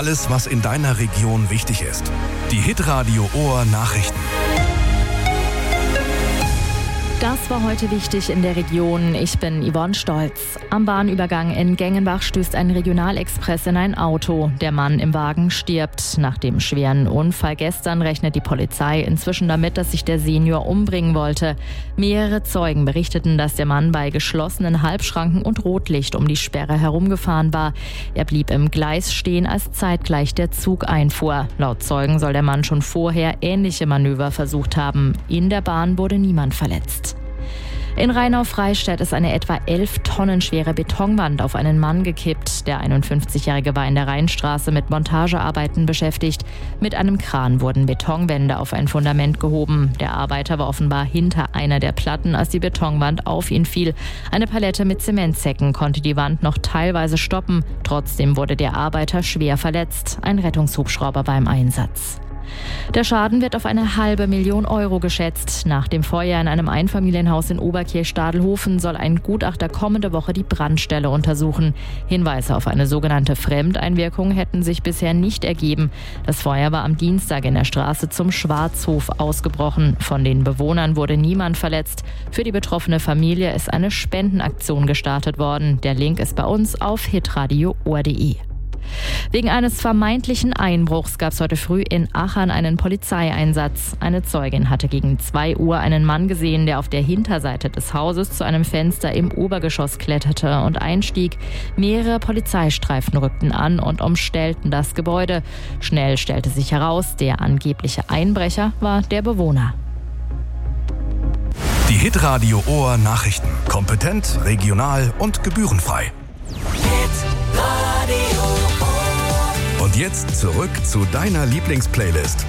Alles, was in deiner Region wichtig ist. Die Hitradio Ohr Nachrichten. Das war heute wichtig in der Region. Ich bin Yvonne Stolz. Am Bahnübergang in Gengenbach stößt ein Regionalexpress in ein Auto. Der Mann im Wagen stirbt. Nach dem schweren Unfall gestern rechnet die Polizei inzwischen damit, dass sich der Senior umbringen wollte. Mehrere Zeugen berichteten, dass der Mann bei geschlossenen Halbschranken und Rotlicht um die Sperre herumgefahren war. Er blieb im Gleis stehen, als zeitgleich der Zug einfuhr. Laut Zeugen soll der Mann schon vorher ähnliche Manöver versucht haben. In der Bahn wurde niemand verletzt. In Rheinau-Freistadt ist eine etwa 11 Tonnen schwere Betonwand auf einen Mann gekippt. Der 51-Jährige war in der Rheinstraße mit Montagearbeiten beschäftigt. Mit einem Kran wurden Betonwände auf ein Fundament gehoben. Der Arbeiter war offenbar hinter einer der Platten, als die Betonwand auf ihn fiel. Eine Palette mit Zementsäcken konnte die Wand noch teilweise stoppen. Trotzdem wurde der Arbeiter schwer verletzt. Ein Rettungshubschrauber war im Einsatz. Der Schaden wird auf 500.000 Euro geschätzt. Nach dem Feuer in einem Einfamilienhaus in Oberkirch-Stadelhofen soll ein Gutachter kommende Woche die Brandstelle untersuchen. Hinweise auf eine sogenannte Fremdeinwirkung hätten sich bisher nicht ergeben. Das Feuer war am Dienstag in der Straße zum Schwarzhof ausgebrochen. Von den Bewohnern wurde niemand verletzt. Für die betroffene Familie ist eine Spendenaktion gestartet worden. Der Link ist bei uns auf hitradioohr.de. Wegen eines vermeintlichen Einbruchs gab es heute früh in Achern einen Polizeieinsatz. Eine Zeugin hatte gegen 2 Uhr einen Mann gesehen, der auf der Hinterseite des Hauses zu einem Fenster im Obergeschoss kletterte und einstieg. Mehrere Polizeistreifen rückten an und umstellten das Gebäude. Schnell stellte sich heraus, der angebliche Einbrecher war der Bewohner. Die Hitradio Ohr Nachrichten. Kompetent, regional und gebührenfrei. Und jetzt zurück zu deiner Lieblingsplaylist.